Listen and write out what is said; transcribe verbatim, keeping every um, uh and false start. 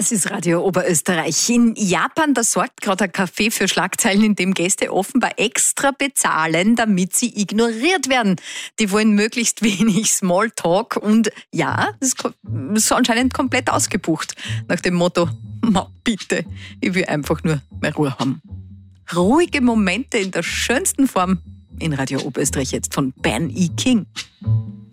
Das ist Radio Oberösterreich. In Japan, da sorgt gerade ein Café für Schlagzeilen, in dem Gäste offenbar extra bezahlen, damit sie ignoriert werden. Die wollen möglichst wenig Smalltalk und ja, das ist anscheinend komplett ausgebucht. Nach dem Motto, ma bitte, ich will einfach nur mehr Ruhe haben. Ruhige Momente in der schönsten Form in Radio Oberösterreich jetzt von Ben E. King.